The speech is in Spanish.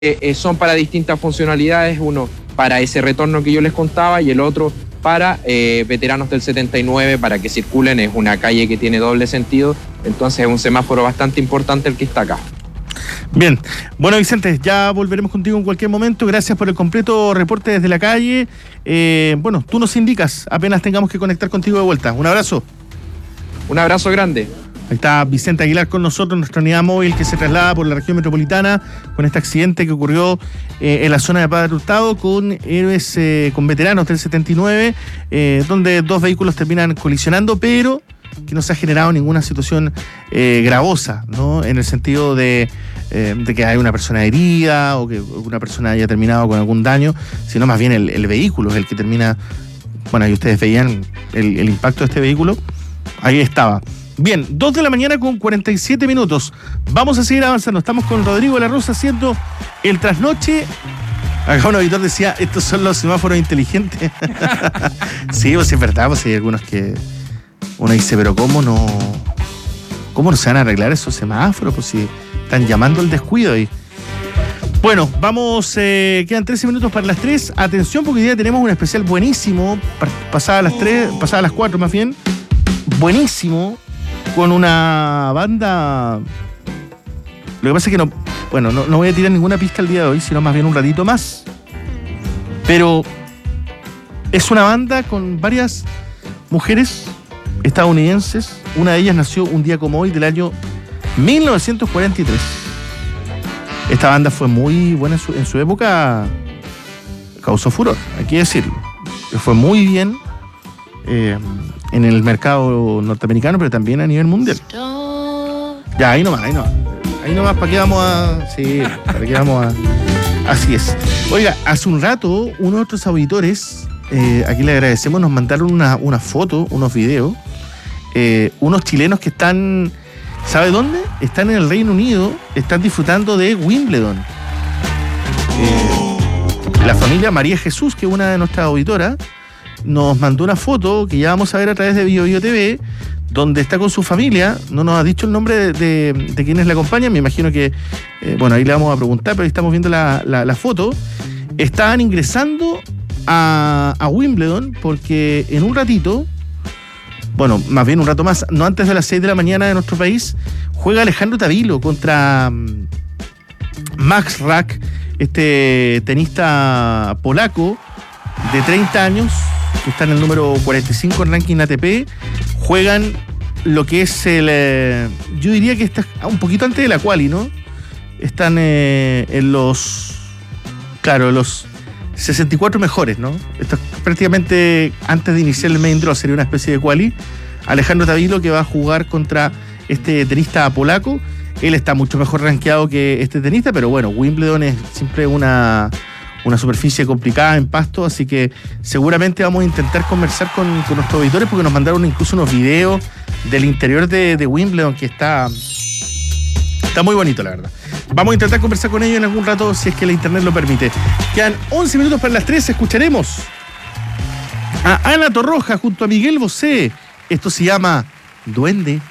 son para distintas funcionalidades, uno para ese retorno que yo les contaba y el otro para veteranos del 79 para que circulen. Es una calle que tiene doble sentido, entonces es un semáforo bastante importante el que está acá. Bien, bueno Vicente, ya volveremos contigo en cualquier momento. Gracias por el completo reporte desde la calle. Bueno, tú nos indicas apenas tengamos que conectar contigo de vuelta. Un abrazo. Un abrazo grande. Ahí está Vicente Aguilar con nosotros, nuestra unidad móvil que se traslada por la región metropolitana con este accidente que ocurrió en la zona de Padre Hurtado con héroes, con veteranos del 79, donde dos vehículos terminan colisionando, pero que no se ha generado ninguna situación gravosa, ¿no? En el sentido de que hay una persona herida o que una persona haya terminado con algún daño, sino más bien el vehículo es el que termina. Bueno, ahí ustedes veían el impacto de este vehículo. Ahí estaba. Bien, 2 de la mañana con 47 minutos. Vamos a seguir avanzando. Estamos con Rodrigo de la Rosa haciendo el trasnoche. Acá un auditor decía, estos son los semáforos inteligentes. Sí, pues es verdad, pues hay algunos que uno dice, pero ¿cómo no se van a arreglar esos semáforos? Pues si están llamando al descuido ahí. Bueno, vamos, quedan 13 minutos para las 3. Atención, porque hoy día tenemos un especial buenísimo, pasadas las 4 más bien. Buenísimo, con una banda. Lo que pasa es que no voy a tirar ninguna pista el día de hoy, sino más bien un ratito más. Pero es una banda con varias mujeres estadounidenses. Una de ellas nació un día como hoy del año 1943. Esta banda fue muy buena en su época, causó furor, hay que decirlo. Fue muy bien en el mercado norteamericano, pero también a nivel mundial. Ya, ahí nomás, ¿para qué vamos a...? Sí, ¿para qué vamos a...? Así es. Oiga, hace un rato, uno de otros auditores, aquí le agradecemos, nos mandaron una foto, unos videos, unos chilenos que están, ¿sabe dónde? Están en el Reino Unido, están disfrutando de Wimbledon. La familia María Jesús, que es una de nuestras auditoras, nos mandó una foto que ya vamos a ver a través de BioBio TV, donde está con su familia. No nos ha dicho el nombre de quienes la acompañan. Me imagino que, ahí le vamos a preguntar, pero ahí estamos viendo la foto. Estaban ingresando a Wimbledon porque en un ratito, más bien un rato más, no antes de las 6 de la mañana de nuestro país, juega Alejandro Tavilo contra Max Rack, este tenista polaco de 30 años, que está en el número 45 en ranking ATP. Juegan lo que es yo diría que está un poquito antes de la quali, ¿no? Están en los 64 mejores, ¿no? Esto es prácticamente antes de iniciar el main draw, sería una especie de quali. Alejandro Tavilo, que va a jugar contra este tenista polaco. Él está mucho mejor rankeado que este tenista, pero bueno, Wimbledon es siempre una superficie complicada en pasto, así que seguramente vamos a intentar conversar con nuestros auditores, porque nos mandaron incluso unos videos del interior de Wimbledon que está muy bonito, la verdad. Vamos a intentar conversar con ellos en algún rato, si es que la internet lo permite. Quedan 11 minutos para las 3, escucharemos a Ana Torroja junto a Miguel Bosé. Esto se llama Duende.